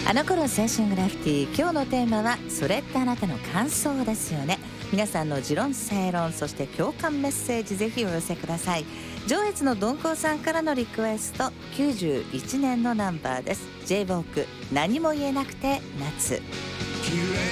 あの頃青春グラフィティ、今日のテーマはそれってあなたの感想ですよね。皆さんの持論正論、そして共感メッセージ、ぜひお寄せください。上越の鈍行さんからのリクエスト、91年のナンバーです。 J-WALK 何も言えなくて夏。 綺麗